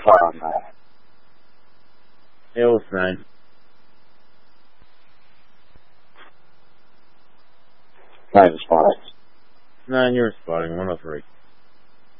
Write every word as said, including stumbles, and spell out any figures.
far on that. It was nine. Nine spotting. Nine, you're spotting. one oh three.